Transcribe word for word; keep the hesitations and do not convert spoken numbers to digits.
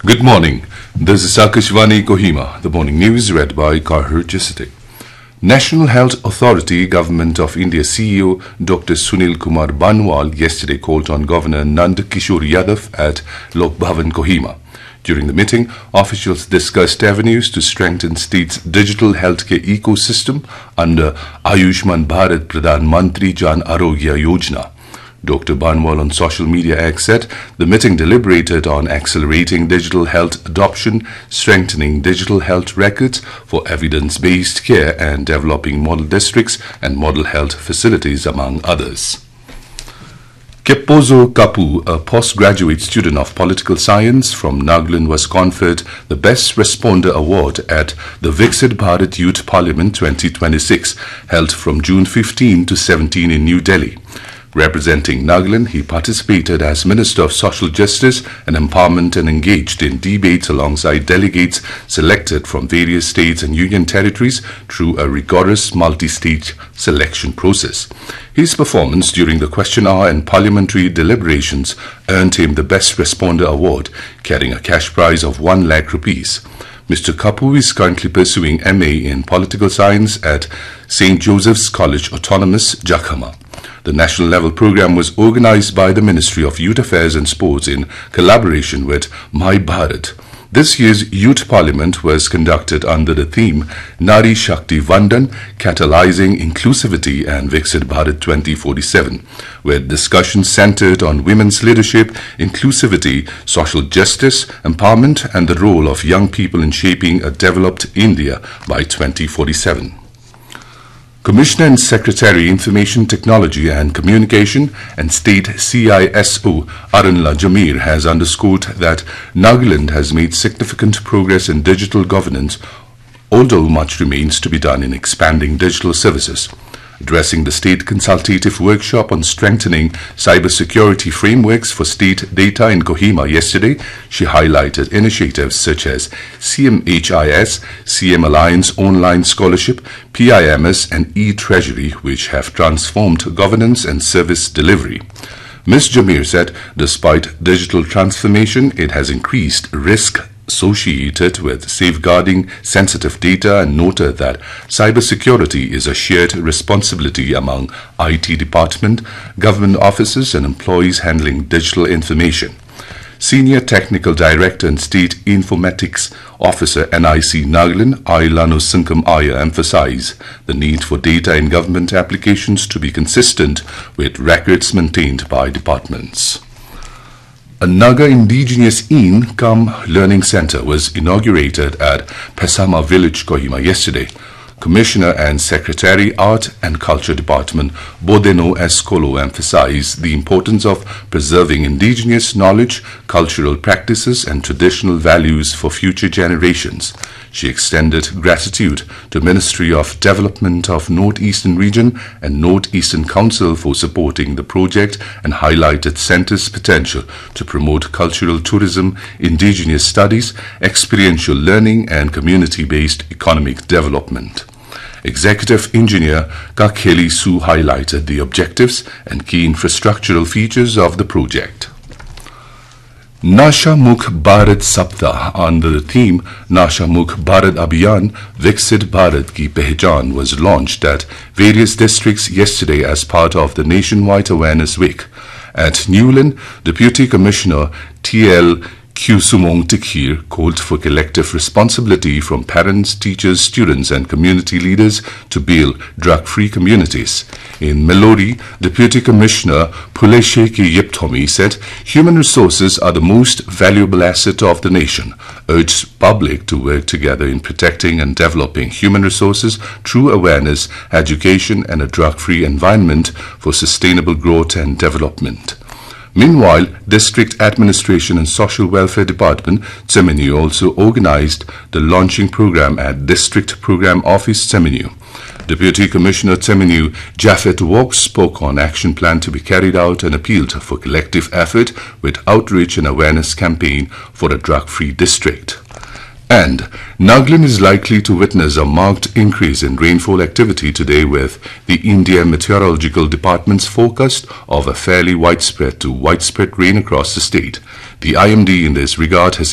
Good morning. This is Akashvani Kohima. The morning news read by Kahir Jisite. National Health Authority Government of India C E O Doctor Sunil Kumar Banwal yesterday called on Governor Nand Kishore Yadav at Lok Bhavan Kohima. During the meeting, officials discussed avenues to strengthen state's digital healthcare ecosystem under Ayushman Bharat Pradhan Mantri Jan Arogya Yojana. Doctor Banwal on social media X said the meeting deliberated on accelerating digital health adoption, strengthening digital health records for evidence-based care and developing model districts and model health facilities among others. Keppozo Kapu, a postgraduate student of political science from Nagaland, was conferred the Best Responder Award at the Viksit Bharat Youth Parliament twenty twenty-six, held from June fifteenth to seventeenth in New Delhi. Representing Nagaland, he participated as Minister of Social Justice and Empowerment and engaged in debates alongside delegates selected from various states and union territories through a rigorous multi-stage selection process. His performance during the question hour and parliamentary deliberations earned him the Best Responder Award, carrying a cash prize of one lakh rupees. Mister Kapu is currently pursuing M A in Political Science at Saint Joseph's College Autonomous, Jakhama. The national level program was organized by the Ministry of Youth Affairs and Sports in collaboration with My Bharat. This year's Youth Parliament was conducted under the theme Nari Shakti Vandan, Catalyzing Inclusivity and Viksit Bharat twenty forty-seven, where discussions centered on women's leadership, inclusivity, social justice, empowerment and the role of young people in shaping a developed India by twenty forty-seven. Commissioner and Secretary Information Technology and Communication and State C I S O Arunla Jamir has underscored that Nagaland has made significant progress in digital governance, although much remains to be done in expanding digital services. Addressing the State Consultative Workshop on Strengthening Cybersecurity Frameworks for State Data in Kohima yesterday, she highlighted initiatives such as C M H I S, C M Alliance Online Scholarship, P I M S and e-Treasury, which have transformed governance and service delivery. Miz Jamir said despite digital transformation, it has increased risk associated with safeguarding sensitive data and noted that cybersecurity is a shared responsibility among I T department, government offices and employees handling digital information. Senior Technical Director and State Informatics Officer N I C Nagaland, Ailano Sinkam Aya, emphasized the need for data in government applications to be consistent with records maintained by departments. A Naga Indigenous Een Kam Learning Center was inaugurated at Pesama Village, Kohima yesterday. Commissioner and Secretary Art and Culture Department Bodeno Escolo emphasized the importance of preserving indigenous knowledge, cultural practices and traditional values for future generations. She extended gratitude to Ministry of Development of Northeastern Region and Northeastern Council for supporting the project and highlighted center's potential to promote cultural tourism, indigenous studies, experiential learning and community-based economic development. Executive Engineer Kakheli Su highlighted the objectives and key infrastructural features of the project. Nasha Mukh Bharat Saptah under the theme Nasha Mukh Bharat Abhiyan Viksit Bharat Ki Pehchan was launched at various districts yesterday as part of the nationwide awareness week. At Newland, Deputy Commissioner T L Kusumong Tikhir called for collective responsibility from parents, teachers, students and community leaders to build drug-free communities. In Melodi, Deputy Commissioner Pulesheki Yiptomi said human resources are the most valuable asset of the nation, urged public to work together in protecting and developing human resources through awareness, education and a drug-free environment for sustainable growth and development. Meanwhile, District Administration and Social Welfare Department, Tseminyu, also organized the launching program at District Program Office, Tseminyu. Deputy Commissioner Tseminyu Japhet Wok spoke on action plan to be carried out and appealed for collective effort with outreach and awareness campaign for a drug-free district. And Nagaland is likely to witness a marked increase in rainfall activity today, with the India Meteorological Department's forecast of a fairly widespread to widespread rain across the state. The I M D in this regard has